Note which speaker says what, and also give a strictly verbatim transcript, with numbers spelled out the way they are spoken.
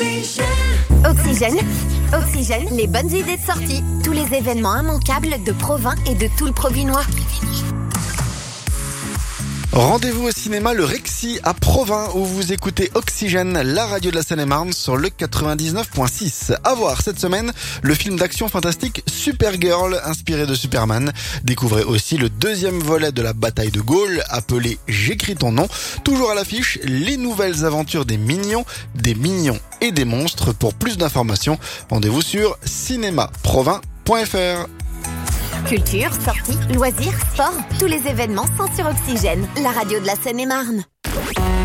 Speaker 1: Oxygène. Oxygène, les bonnes idées de sortie. Tous les événements immanquables de Provins et de tout le Provinois.
Speaker 2: Rendez-vous au cinéma Le Rexy à Provins où vous écoutez Oxygène, la radio de la Seine-et-Marne sur le quatre-vingt-dix-neuf virgule six. À voir cette semaine, le film d'action fantastique Supergirl inspiré de Superman. Découvrez aussi le deuxième volet de la bataille de Gaulle appelé J'écris ton nom. Toujours à l'affiche, les nouvelles aventures des mignons, des mignons et des monstres. Pour plus d'informations, rendez-vous sur cinéma provins point f r.
Speaker 1: Culture, sorties, loisirs, sport, tous les événements sont sur Oxygène, la radio de la Seine-et-Marne.